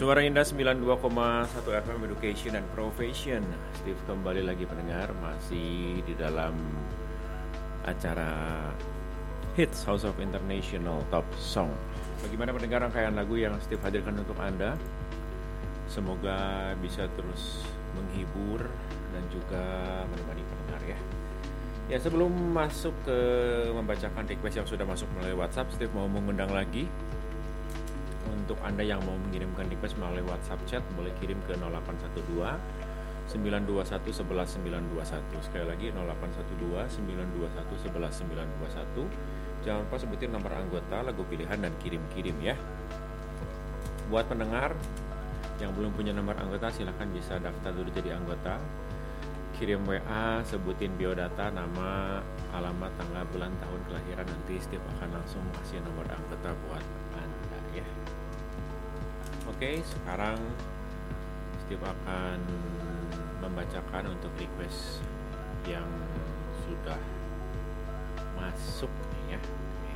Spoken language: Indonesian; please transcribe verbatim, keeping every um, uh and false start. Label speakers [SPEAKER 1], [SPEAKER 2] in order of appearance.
[SPEAKER 1] Suara Indah sembilan puluh dua koma satu F M Education and Profession. Steve kembali lagi pendengar, masih di dalam acara Hits House of International Top Song. Bagaimana pendengar rangkaian lagu yang Steve hadirkan untuk Anda? Semoga bisa terus menghibur dan juga menemani pendengar ya. Ya, sebelum masuk ke membacakan request yang sudah masuk melalui WhatsApp, Steve mau mengundang lagi untuk Anda yang mau mengirimkan request melalui WhatsApp chat, boleh kirim ke nol delapan satu dua sembilan dua satu satu satu sembilan dua satu. Sekali lagi nol delapan satu dua sembilan dua satu satu satu sembilan dua satu. Jangan lupa sebutin nomor anggota, lagu pilihan, dan kirim-kirim ya. Buat pendengar yang belum punya nomor anggota, silahkan bisa daftar dulu jadi anggota. Kirim W A, sebutin biodata, nama, alamat, tanggal, bulan, tahun kelahiran. Nanti Steve akan langsung kasih nomor anggota buat Anda ya. Oke, sekarang Steve akan membacakan untuk request yang sudah masuk nih ya. Oke.